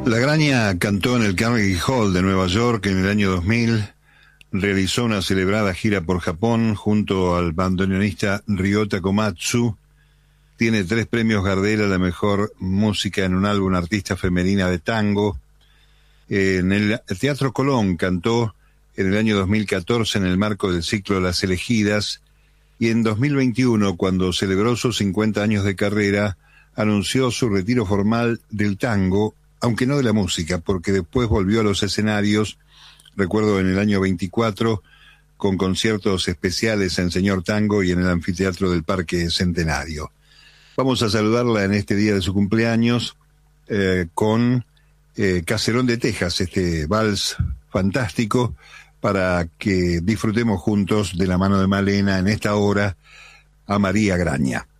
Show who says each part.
Speaker 1: La Graña cantó en el Carnegie Hall de Nueva York en el año 2000, realizó una celebrada gira por Japón junto al bandoneonista Ryota Komatsu, tiene 3 premios Gardel a la mejor música en un álbum artista femenina de tango. En el Teatro Colón cantó en el año 2014 en el marco del ciclo Las Elegidas, y en 2021, cuando celebró sus 50 años de carrera, anunció su retiro formal del tango, aunque no de la música, porque después volvió a los escenarios, recuerdo en el año 24, con conciertos especiales en Señor Tango y en el anfiteatro del Parque Centenario. Vamos a saludarla en este día de su cumpleaños con Caserón de Texas, este vals fantástico, para que disfrutemos juntos de la mano de Malena en esta hora a María Graña.